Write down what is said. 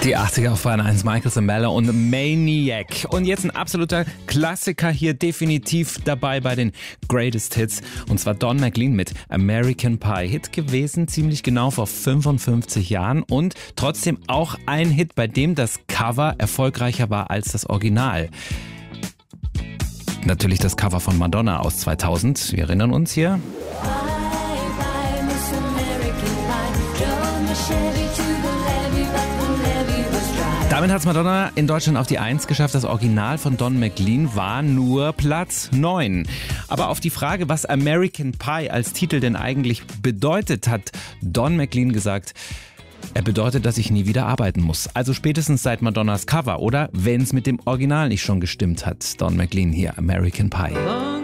Die 80er auf Bayern 1, Michael Sambello und Maniac. Und jetzt ein absoluter Klassiker hier definitiv dabei bei den Greatest Hits. Und zwar Don McLean mit American Pie. Hit gewesen, ziemlich genau vor 55 Jahren. Und trotzdem auch ein Hit, bei dem das Cover erfolgreicher war als das Original. Natürlich das Cover von Madonna aus 2000. Wir erinnern uns hier. Damit hat es Madonna in Deutschland auf die 1 geschafft. Das Original von Don McLean war nur Platz 9. Aber auf die Frage, was American Pie als Titel denn eigentlich bedeutet, hat Don McLean gesagt, er bedeutet, dass ich nie wieder arbeiten muss. Also spätestens seit Madonnas Cover oder wenn es mit dem Original nicht schon gestimmt hat. Don McLean hier, American Pie.